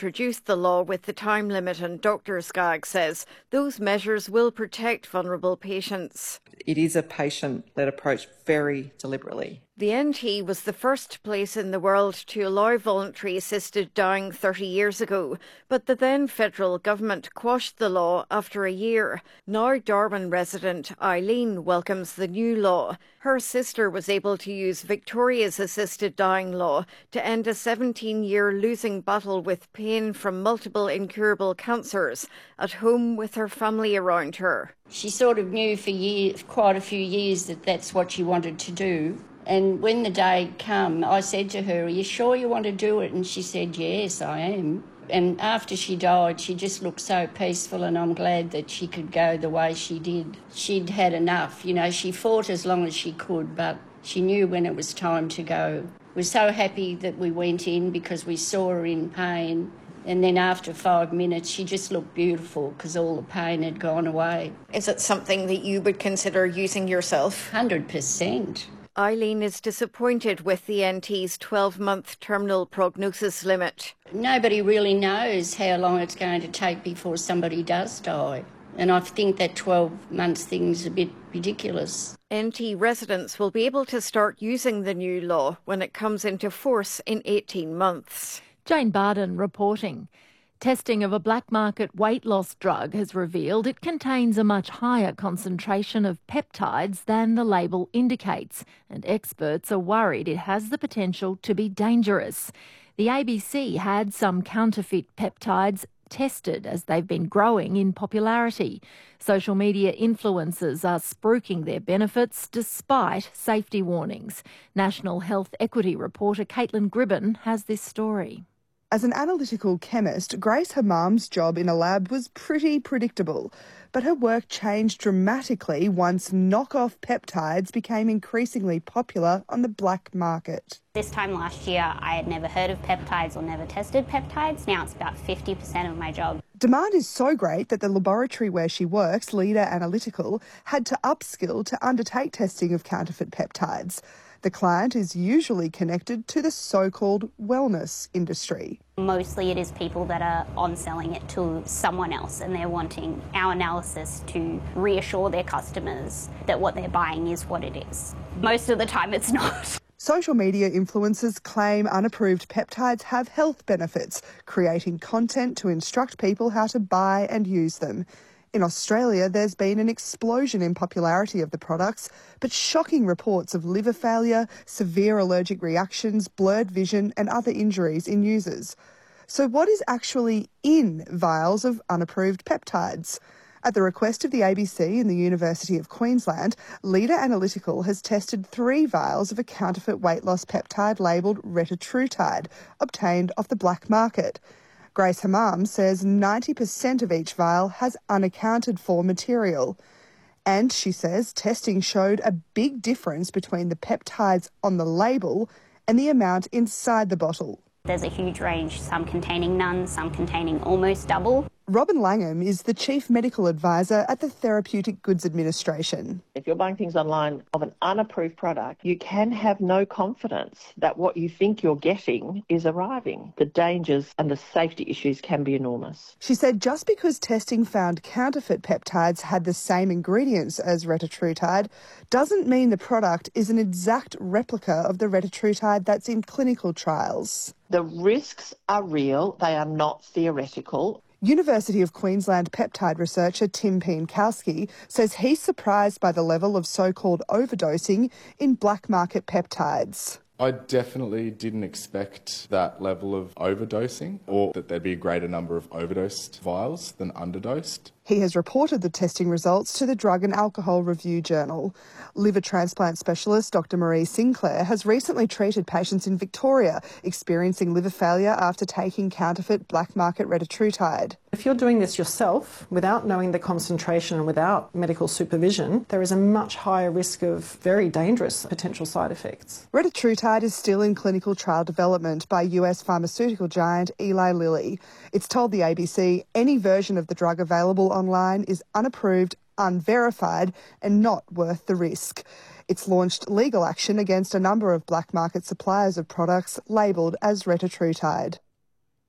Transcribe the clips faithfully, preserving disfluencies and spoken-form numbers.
introduced the law with the time limit, and Doctor Skaggs says those measures will protect vulnerable patients. It is a patient-led approach very deliberately. The N T was the first place in the world to allow voluntary assisted dying thirty years ago, but the then federal government quashed the law after a year. Now Darwin resident Eileen welcomes the new law. Her sister was able to use Victoria's assisted dying law to end a seventeen-year losing battle with pain from multiple incurable cancers at home with her family around her. She sort of knew for years, quite a few years that that's what she wanted to do. And when the day came, I said to her, "Are you sure you want to do it?" And she said, "Yes, I am." And after she died, she just looked so peaceful, and I'm glad that she could go the way she did. She'd had enough. You know, she fought as long as she could, but she knew when it was time to go. We're so happy that we went in because we saw her in pain. And then after five minutes, she just looked beautiful because all the pain had gone away. Is it something that you would consider using yourself? one hundred percent. Eileen is disappointed with the N T's twelve-month terminal prognosis limit. Nobody really knows how long it's going to take before somebody does die. And I think that twelve months thing's a bit ridiculous. N T residents will be able to start using the new law when it comes into force in eighteen months. Jane Barden reporting. Testing of a black market weight loss drug has revealed it contains a much higher concentration of peptides than the label indicates, and experts are worried it has the potential to be dangerous. The A B C had some counterfeit peptides tested as they've been growing in popularity. Social media influencers are spruiking their benefits despite safety warnings. National Health Equity reporter Caitlin Gribben has this story. As an analytical chemist, Grace Hammam's job in a lab was pretty predictable, but her work changed dramatically once knockoff peptides became increasingly popular on the black market. This time last year, I had never heard of peptides or never tested peptides. Now it's about fifty percent of my job. Demand is so great that the laboratory where she works, Leader Analytical, had to upskill to undertake testing of counterfeit peptides. The client is usually connected to the so-called wellness industry. Mostly it is people that are on-selling it to someone else, and they're wanting our analysis to reassure their customers that what they're buying is what it is. Most of the time it's not. Social media influencers claim unapproved peptides have health benefits, creating content to instruct people how to buy and use them. In Australia, there's been an explosion in popularity of the products, but shocking reports of liver failure, severe allergic reactions, blurred vision and other injuries in users. So what is actually in vials of unapproved peptides? At the request of the A B C and the University of Queensland, Leader Analytical has tested three vials of a counterfeit weight loss peptide labelled retatrutide, obtained off the black market. Grace Hammam says ninety percent of each vial has unaccounted for material. And she says testing showed a big difference between the peptides on the label and the amount inside the bottle. There's a huge range, some containing none, some containing almost double. Robin Langham is the Chief Medical Advisor at the Therapeutic Goods Administration. If you're buying things online of an unapproved product, you can have no confidence that what you think you're getting is arriving. The dangers and the safety issues can be enormous. She said just because testing found counterfeit peptides had the same ingredients as retatrutide doesn't mean the product is an exact replica of the retatrutide that's in clinical trials. The risks are real. They are not theoretical. University of Queensland peptide researcher Tim Pienkowski says he's surprised by the level of so-called overdosing in black market peptides. I definitely didn't expect that level of overdosing, or that there'd be a greater number of overdosed vials than underdosed. He has reported the testing results to the Drug and Alcohol Review Journal. Liver transplant specialist Doctor Marie Sinclair has recently treated patients in Victoria experiencing liver failure after taking counterfeit black market retatrutide. If you're doing this yourself, without knowing the concentration and without medical supervision, there is a much higher risk of very dangerous potential side effects. Retatrutide is still in clinical trial development by U S pharmaceutical giant Eli Lilly. It's told the A B C any version of the drug available online is unapproved, unverified and not worth the risk. It's launched legal action against a number of black market suppliers of products labelled as retatrutide.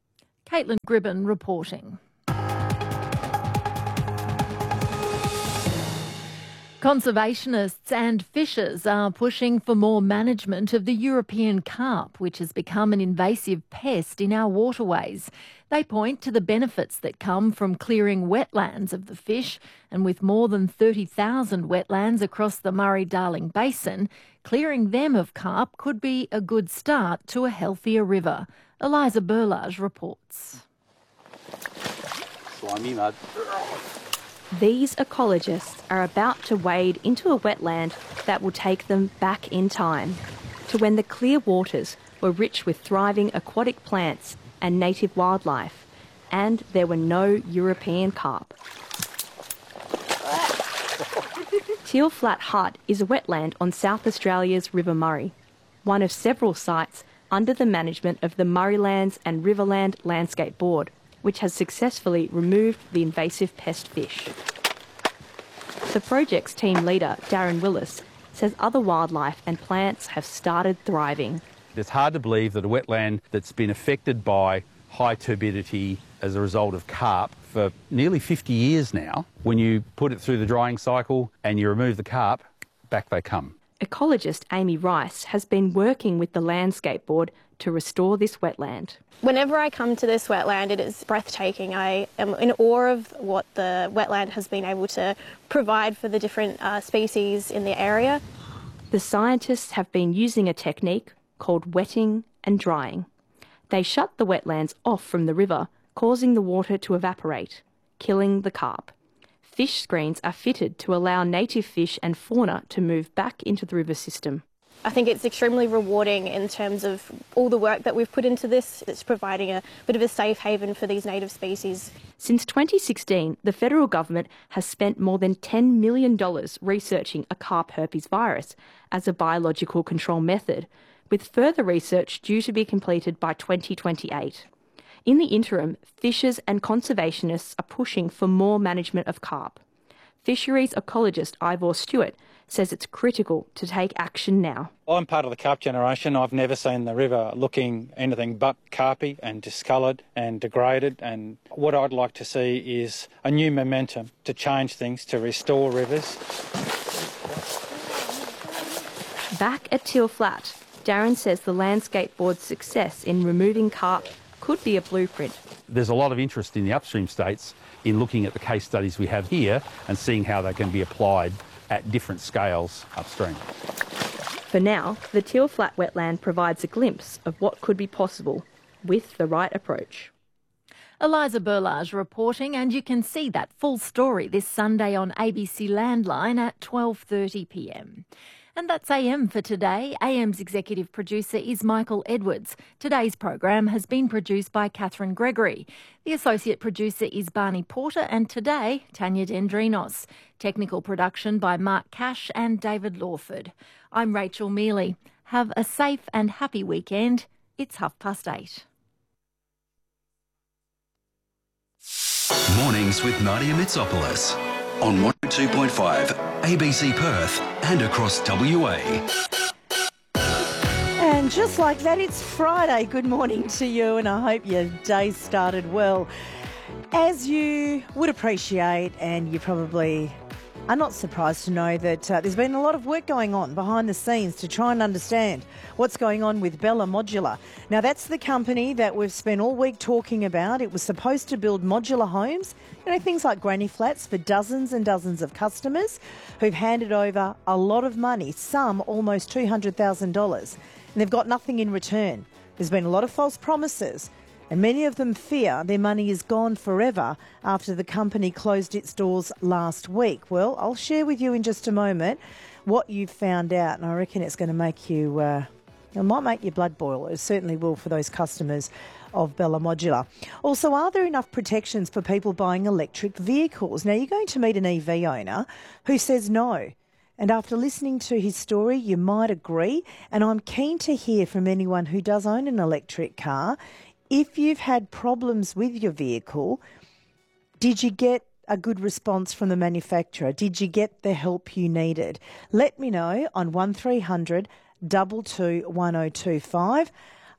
Caitlin Gribben reporting. Conservationists and fishers are pushing for more management of the European carp, which has become an invasive pest in our waterways. They point to the benefits that come from clearing wetlands of the fish, and with more than thirty thousand wetlands across the Murray-Darling Basin, clearing them of carp could be a good start to a healthier river. Eliza Burlage reports. Slimy mud. These ecologists are about to wade into a wetland that will take them back in time, to when the clear waters were rich with thriving aquatic plants and native wildlife, and there were no European carp. Teal Flat Hut is a wetland on South Australia's River Murray, one of several sites under the management of the Murraylands and Riverland Landscape Board, which has successfully removed the invasive pest fish. The project's team leader, Darren Willis, says other wildlife and plants have started thriving. It's hard to believe that a wetland that's been affected by high turbidity as a result of carp for nearly fifty years now, when you put it through the drying cycle and you remove the carp, back they come. Ecologist Amy Rice has been working with the Landscape Board to restore this wetland. Whenever I come to this wetland, it is breathtaking. I am in awe of what the wetland has been able to provide for the different uh, species in the area. The scientists have been using a technique called wetting and drying. They shut the wetlands off from the river, causing the water to evaporate, killing the carp. Fish screens are fitted to allow native fish and fauna to move back into the river system. I think it's extremely rewarding in terms of all the work that we've put into this. It's providing a bit of a safe haven for these native species. Since twenty sixteen, the federal government has spent more than ten million dollars researching a carp herpes virus as a biological control method, with further research due to be completed by twenty twenty-eight. In the interim, fishers and conservationists are pushing for more management of carp. Fisheries ecologist Ivor Stewart says it's critical to take action now. I'm part of the carp generation. I've never seen the river looking anything but carpy and discoloured and degraded, and what I'd like to see is a new momentum to change things, to restore rivers. Back at Teal Flat, Darren says the Landscape Board's success in removing carp could be a blueprint. There's a lot of interest in the upstream states in looking at the case studies we have here and seeing how they can be applied at different scales upstream. For now, the Teal Flat wetland provides a glimpse of what could be possible with the right approach. Eliza Burlage reporting, and you can see that full story this Sunday on A B C Landline at twelve thirty p m. And that's A M for today. A M's executive producer is Michael Edwards. Today's program has been produced by Catherine Gregory. The associate producer is Barney Porter, and today, Tanya Dendrinos. Technical production by Mark Cash and David Lawford. I'm Rachel Mealy. Have a safe and happy weekend. It's half past eight. Mornings with Nadia Mitsopoulos on one oh two point five A B C Perth and across W A. And just like that, it's Friday. Good morning to you, and I hope your day started well. As you would appreciate, and you probably are not surprised to know that uh, there's been a lot of work going on behind the scenes to try and understand what's going on with Bella Modular. Now, that's the company that we've spent all week talking about. It was supposed to build modular homes, you know, things like granny flats for dozens and dozens of customers who've handed over a lot of money, some almost two hundred thousand dollars, and they've got nothing in return. There's been a lot of false promises, and many of them fear their money is gone forever after the company closed its doors last week. Well, I'll share with you in just a moment what you've found out, and I reckon it's going to make you, uh, it might make your blood boil. It certainly will for those customers of Bella Modular. Also, are there enough protections for people buying electric vehicles? Now, you're going to meet an E V owner who says no. And after listening to his story, you might agree. And I'm keen to hear from anyone who does own an electric car. If you've had problems with your vehicle, did you get a good response from the manufacturer? Did you get the help you needed? Let me know on one three hundred, two two one oh two five.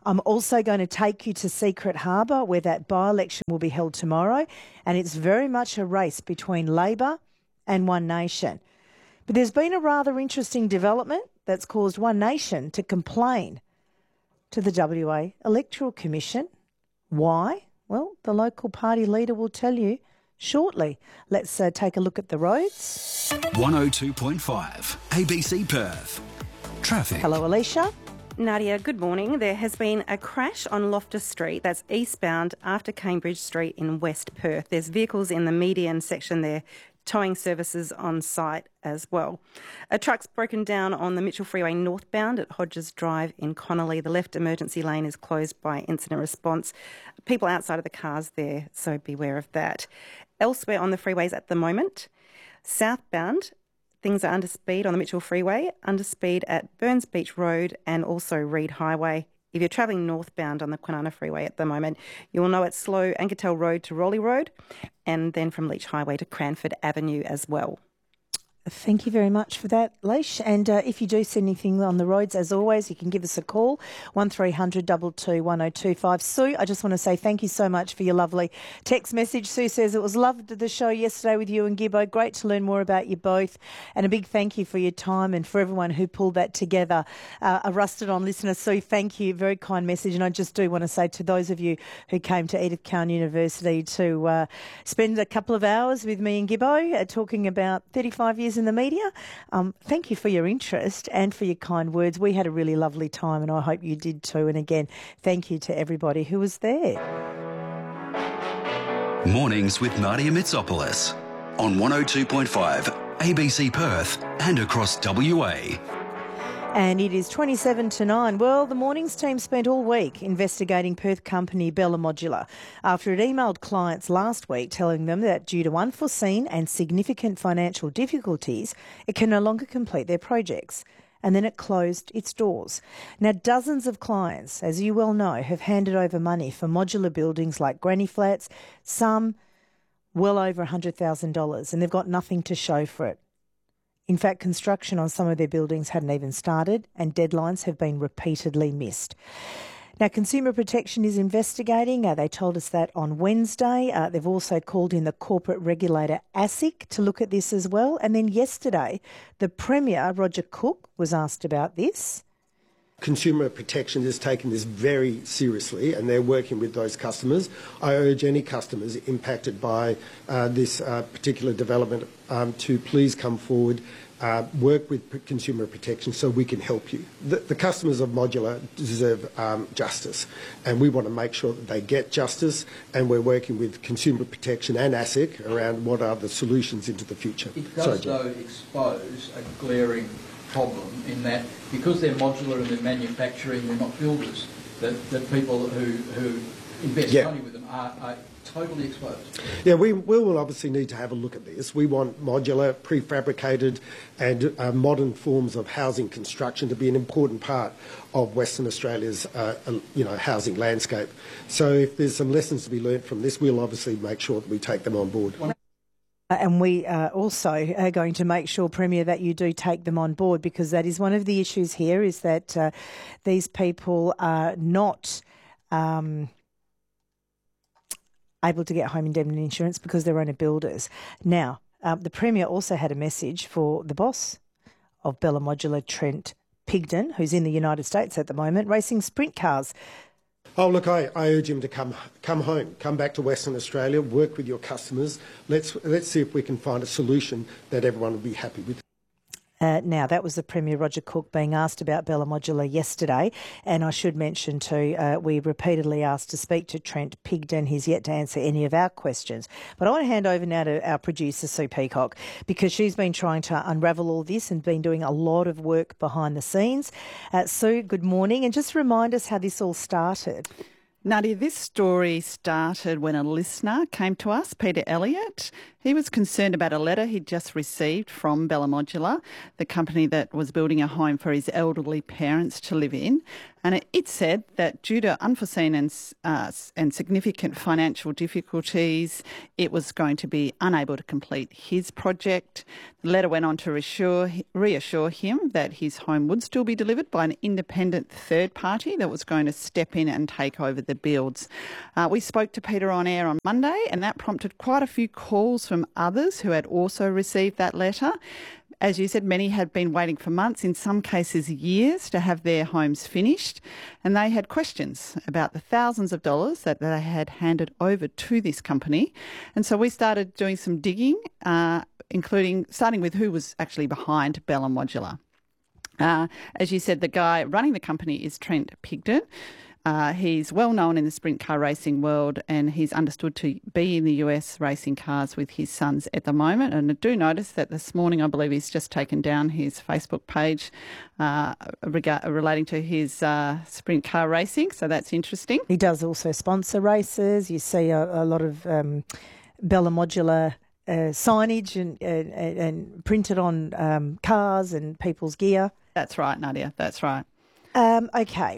I'm also going to take you to Secret Harbour, where that by-election will be held tomorrow, and it's very much a race between Labor and One Nation. But there's been a rather interesting development that's caused One Nation to complain to the W A Electoral Commission. Why? Well, the local party leader will tell you shortly. Let's uh, take a look at the roads. one oh two point five A B C Perth. Traffic. Hello, Alicia. Nadia, good morning. There has been a crash on Loftus Street, that's eastbound after Cambridge Street in West Perth. There's vehicles in the median section there, towing services on site as well. A truck's broken down on the Mitchell Freeway northbound at Hodges Drive in Connolly. The left emergency lane is closed by incident response. People outside of the cars there, so beware of that. Elsewhere on the freeways at the moment, southbound, things are under speed on the Mitchell Freeway, under speed at Burns Beach Road and also Reed Highway. If you're travelling northbound on the Kwinana Freeway at the moment, you will know it's slow Anketel Road to Raleigh Road and then from Leach Highway to Cranford Avenue as well. Thank you very much for that, Leish. And uh, if you do see anything on the roads, as always, you can give us a call, one three hundred two two one oh two five. Sue, I just want to say thank you so much for your lovely text message. Sue says, it was loved the show yesterday with you and Gibbo. Great to learn more about you both. And a big thank you for your time and for everyone who pulled that together. Uh, a rusted-on listener, Sue, thank you. Very kind message. And I just do want to say to those of you who came to Edith Cowan University to uh, spend a couple of hours with me and Gibbo uh, talking about thirty-five years in the media. Um, thank you for your interest and for your kind words. We had a really lovely time and I hope you did too. And again, thank you to everybody who was there. Mornings with Nadia Mitsopoulos on one oh two point five A B C Perth and across W A. And it is twenty-seven to nine. Well, the Mornings team spent all week investigating Perth company Bella Modular after it emailed clients last week telling them that due to unforeseen and significant financial difficulties, it can no longer complete their projects. And then it closed its doors. Now, dozens of clients, as you well know, have handed over money for modular buildings like granny flats, some well over one hundred thousand dollars, and they've got nothing to show for it. In fact, construction on some of their buildings hadn't even started and deadlines have been repeatedly missed. Now, Consumer Protection is investigating. Uh, they told us that on Wednesday. Uh, they've also called in the corporate regulator ASIC to look at this as well. And then yesterday, the Premier, Roger Cook, was asked about this. Consumer Protection is taking this very seriously and they're working with those customers. I urge any customers impacted by uh, this uh, particular development um, to please come forward, uh, work with Consumer Protection so we can help you. The, the customers of Modular deserve um, justice and we want to make sure that they get justice, and we're working with Consumer Protection and ASIC around what are the solutions into the future. It does, Sorry, though, expose a glaring problem in that because they're modular and they're manufacturing, they're not builders, that, that people who, who invest yeah. money with them are, are totally exposed. Yeah, we, we will obviously need to have a look at this. We want modular, prefabricated and uh, modern forms of housing construction to be an important part of Western Australia's uh, you know, housing landscape. So if there's some lessons to be learnt from this, we'll obviously make sure that we take them on board. And we are also are going to make sure, Premier, that you do take them on board, because that is one of the issues here, is that uh, these people are not um, able to get home indemnity insurance because they're owner builders. Now, um, the Premier also had a message for the boss of Bella Modular, Trent Pigden, who's in the United States at the moment, racing sprint cars. Oh, look, I, I urge him to come come home, come back to Western Australia, work with your customers. Let's let's see if we can find a solution that everyone will be happy with. Uh, now, that was the Premier, Roger Cook, being asked about Bella Modular yesterday. And I should mention too, uh, we repeatedly asked to speak to Trent Pigden. He's yet to answer any of our questions. But I want to hand over now to our producer, Sue Peacock, because she's been trying to unravel all this and been doing a lot of work behind the scenes. Uh, Sue, good morning. And just remind us how this all started. Nadia, this story started when a listener came to us, Peter Elliott. He was concerned about a letter he'd just received from Bella Modular, the company that was building a home for his elderly parents to live in. And it, it said that due to unforeseen and, uh, and significant financial difficulties, it was going to be unable to complete his project. The letter went on to reassure, reassure him that his home would still be delivered by an independent third party that was going to step in and take over the builds. Uh, we spoke to Peter on air on Monday, and that prompted quite a few calls from others who had also received that letter. As you said, many had been waiting for months, in some cases years, to have their homes finished, and they had questions about the thousands of dollars that they had handed over to this company. And so we started doing some digging, uh, including starting with who was actually behind Bella Modular. Uh, as you said, the guy running the company is Trent Pigden. Uh, he's well known in the sprint car racing world, and he's understood to be in the U S racing cars with his sons at the moment. And I do notice that this morning, I believe he's just taken down his Facebook page uh, rega- relating to his uh, sprint car racing. So that's interesting. He does also sponsor races. You see a, a lot of um, Bella Modular uh, signage and, and, and printed on um, cars and people's gear. That's right, Nadia. That's right. Um, okay.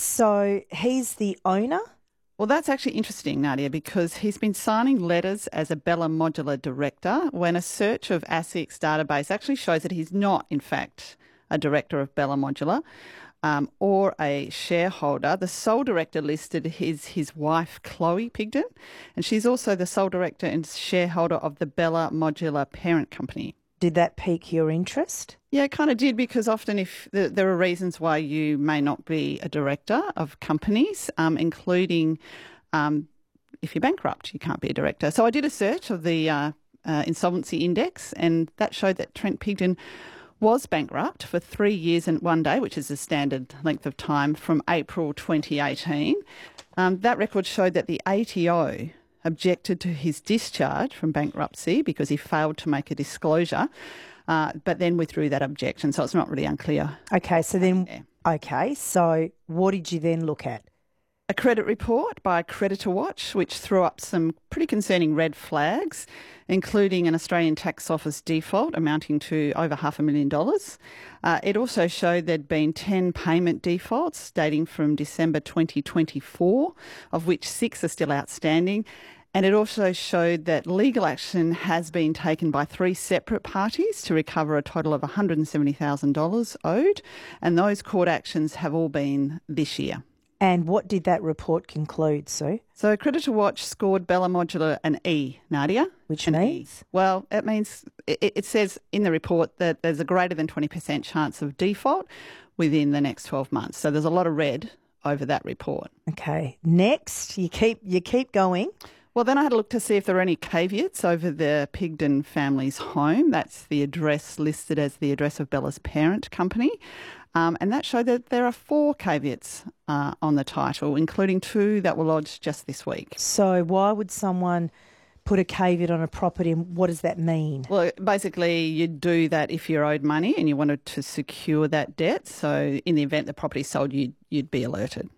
So he's the owner? Well, that's actually interesting, Nadia, because he's been signing letters as a Bella Modular director when a search of ASIC's database actually shows that he's not, in fact, a director of Bella Modular um, or a shareholder. The sole director listed is his wife, Chloe Pigden, and she's also the sole director and shareholder of the Bella Modular parent company. Did that pique your interest? Yeah, it kind of did, because often if the, there are reasons why you may not be a director of companies, um, including um, if you're bankrupt, you can't be a director. So I did a search of the uh, uh, insolvency index, and that showed that Trent Pigden was bankrupt for three years and one day, which is the standard length of time, from April twenty eighteen. Um, that record showed that the A T O objected to his discharge from bankruptcy because he failed to make a disclosure, uh, but then withdrew that objection. So it's not really unclear. Okay, so then, yeah. okay, so what did you then look at? A credit report by Creditor Watch, which threw up some pretty concerning red flags, including an Australian Tax Office default amounting to over half a million dollars. Uh, it also showed there'd been ten payment defaults dating from December twenty twenty-four, of which six are still outstanding. And it also showed that legal action has been taken by three separate parties to recover a total of one hundred seventy thousand dollars owed, and those court actions have all been this year. And what did that report conclude, Sue? So Creditor Watch scored Bella Modular an E, Nadia. Which means? E. Well, it means, it, it says in the report that there's a greater than twenty percent chance of default within the next twelve months. So there's a lot of red over that report. Okay. Next, you keep you keep going. Well, then I had a look to see if there are any caveats over the Pigden family's home. That's the address listed as the address of Bella's parent company. Um, and that showed that there are four caveats uh, on the title, including two that were lodged just this week. So why would someone put a caveat on a property, and what does that mean? Well, basically you'd do that if you're owed money and you wanted to secure that debt. So in the event the property sold, you'd, you'd be alerted.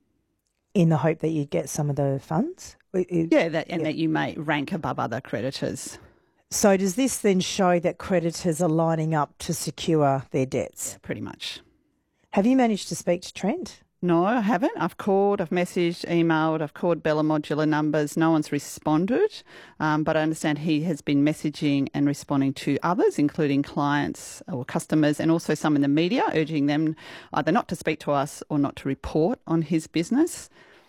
In the hope that you'd get some of the funds? Yeah, that, and yeah. that you may rank above other creditors. So does this then show that creditors are lining up to secure their debts? Yeah, pretty much. Have you managed to speak to Trent? No, I haven't. I've called, I've messaged, emailed, I've called Bella Modular numbers. No one's responded, um, but I understand he has been messaging and responding to others, including clients or customers, and also some in the media, urging them either not to speak to us or not to report on his business.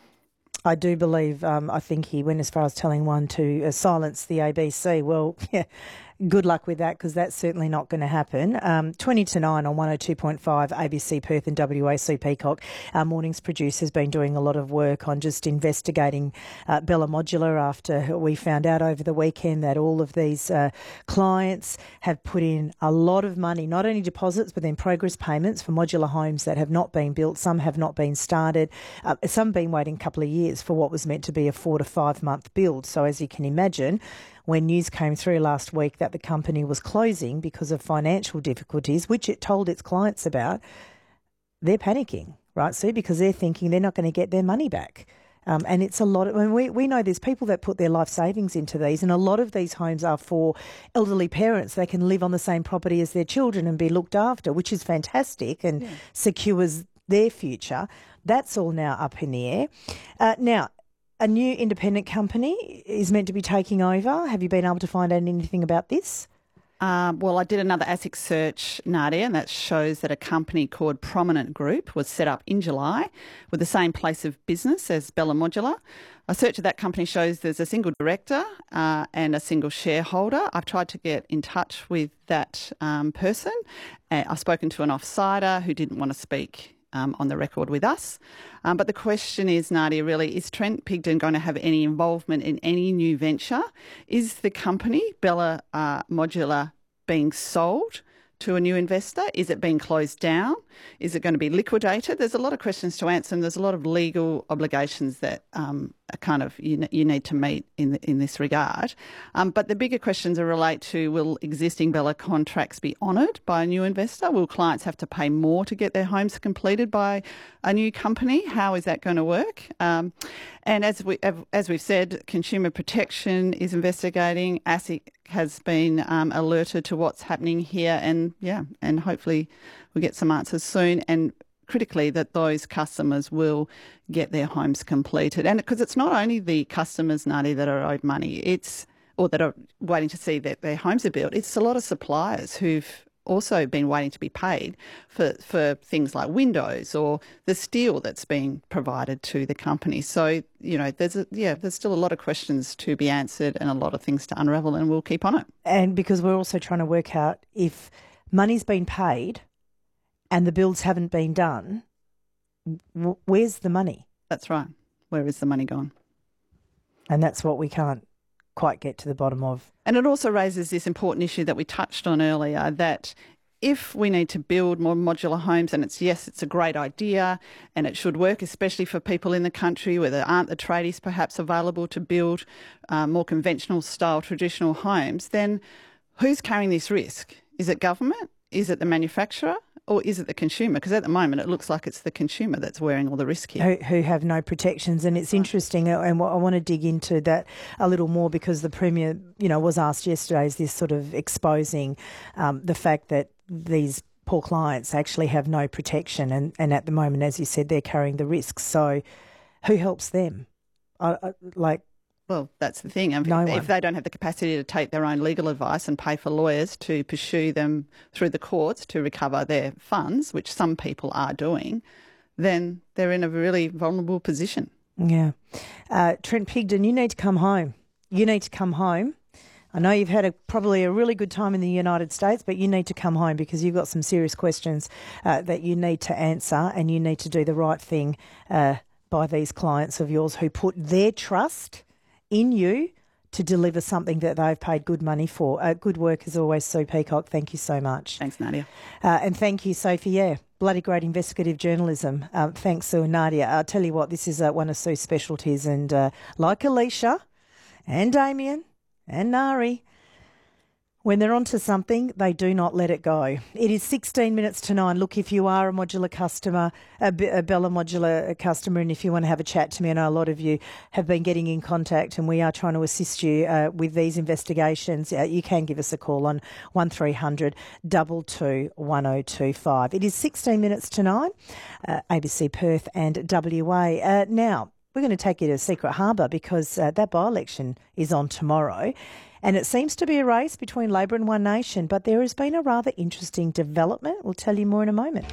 I do believe, um, I think he went as far as telling one to uh, silence the A B C. Well, yeah, good luck with that, because that's certainly not going to happen. Um, twenty to nine on one oh two point five A B C Perth and W A. Sue Peacock, our morning's producer, has been doing a lot of work on just investigating uh, Bella Modular after we found out over the weekend that all of these uh, clients have put in a lot of money, not only deposits but then progress payments for modular homes that have not been built. Some have not been started. Uh, some have been waiting a couple of years for what was meant to be a four to five month build. So as you can imagine, when news came through last week that the company was closing because of financial difficulties, which it told its clients about, they're panicking, right, Sue? Because they're thinking they're not going to get their money back. Um, and it's a lot of, I mean, we, we know there's people that put their life savings into these, and a lot of these homes are for elderly parents. They can live on the same property as their children and be looked after, which is fantastic and yeah. secures their future. That's all now up in the air. Uh, now, a new independent company is meant to be taking over. Have you been able to find out anything about this? Um, well, I did another ASIC search, Nadia, and that shows that a company called Prominent Group was set up in July with the same place of business as Bella Modular. A search of that company shows there's a single director uh, and a single shareholder. I've tried to get in touch with that um, person. Uh, I've spoken to an offsider who didn't want to speak Um, on the record with us. Um, but the question is, Nadia, really, is Trent Pigden going to have any involvement in any new venture? Is the company, Bella uh, Modular, being sold to a new investor? Is it being closed down? Is it going to be liquidated? There's a lot of questions to answer, and there's a lot of legal obligations that um, are kind of you, you need to meet in the, in this regard. Um, but the bigger questions are relate to, will existing Bella contracts be honoured by a new investor? Will clients have to pay more to get their homes completed by a new company? How is that going to work? Um, and as we as we've said, Consumer Protection is investigating. ASIC has been um, alerted to what's happening here, and yeah, and hopefully we'll get some answers soon. And critically, that those customers will get their homes completed. And because it's not only the customers, Nadia, that are owed money, it's or that are waiting to see that their homes are built. It's a lot of suppliers who've also been waiting to be paid for, for things like windows or the steel that's being provided to the company. So, you know, there's a, yeah, there's still a lot of questions to be answered and a lot of things to unravel, and we'll keep on it. And because we're also trying to work out if money's been paid and the builds haven't been done, where's the money? That's right. Where is the money gone? And that's what we can't quite get to the bottom of. And it also raises this important issue that we touched on earlier, that if we need to build more modular homes, and it's, yes, it's a great idea and it should work, especially for people in the country where there aren't the tradies perhaps available to build uh, more conventional style traditional homes, then who's carrying this risk? Is it government? Is it the manufacturer? Or is it the consumer? Because at the moment it looks like it's the consumer that's wearing all the risk here. Who, who have no protections. And it's interesting, and I want to dig into that a little more, because the Premier, you know, was asked yesterday, is this sort of exposing um, the fact that these poor clients actually have no protection, and, and at the moment, as you said, they're carrying the risks. So who helps them? Uh, uh, like, Well, that's the thing. If, no if they don't have the capacity to take their own legal advice and pay for lawyers to pursue them through the courts to recover their funds, which some people are doing, then they're in a really vulnerable position. Yeah. Uh, Trent Pigden, you need to come home. You need to come home. I know you've had a, probably a really good time in the United States, but you need to come home because you've got some serious questions uh, that you need to answer, and you need to do the right thing uh, by these clients of yours who put their trust in you to deliver something that they've paid good money for. Uh, good work as always, Sue Peacock. Thank you so much. Thanks, Nadia. Uh, and thank you, Sophie. Yeah, bloody great investigative journalism. Uh, thanks, Sue and Nadia. I'll tell you what, this is uh, one of Sue's specialties, and uh, like Alicia and Damien and Nari, when they're onto something, they do not let it go. It is sixteen minutes to nine. Look, if you are a modular customer, a, a Bella Modular customer, and if you want to have a chat to me, I know a lot of you have been getting in contact, and we are trying to assist you uh, with these investigations. Uh, you can give us a call on one three hundred two two one oh two five. It is sixteen minutes to nine, uh, A B C Perth and W A. Uh, now, we're going to take you to Secret Harbour because uh, that by-election is on tomorrow. And it seems to be a race between Labor and One Nation, but there has been a rather interesting development. We'll tell you more in a moment.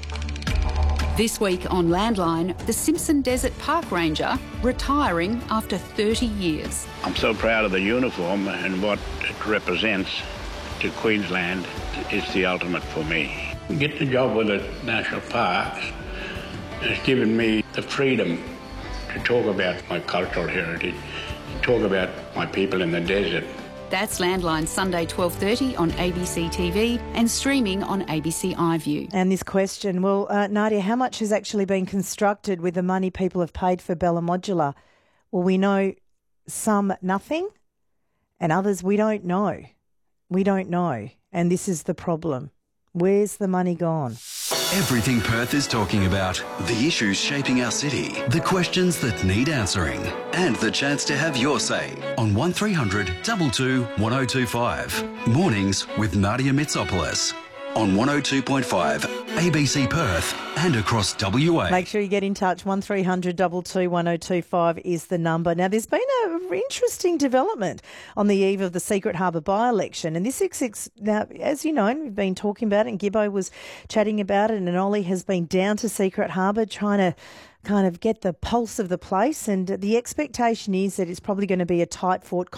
This week on Landline, the Simpson Desert Park Ranger retiring after thirty years. I'm so proud of the uniform and what it represents to Queensland. It's the ultimate for me. To get the job with the National Parks has given me the freedom to talk about my cultural heritage, to talk about my people in the desert. That's Landline, Sunday twelve thirty on A B C T V and streaming on A B C iView. And this question, well, uh, Nadia, how much has actually been constructed with the money people have paid for Bella Modular? Well, we know some nothing and others we don't know. We don't know. And this is the problem. Where's the money gone? Everything Perth is talking about. The issues shaping our city. The questions that need answering. And the chance to have your say on one three hundred two two one oh two five. Mornings with Nadia Mitsopoulos on one oh two point five A B C Perth and across W A. Make sure you get in touch. one three hundred two two one oh two five is the number. Now, there's been an interesting development on the eve of the Secret Harbour by-election. And this is, now, as you know, we've been talking about it, and Gibbo was chatting about it, and Ollie has been down to Secret Harbour trying to kind of get the pulse of the place. And the expectation is that it's probably going to be a tight-fought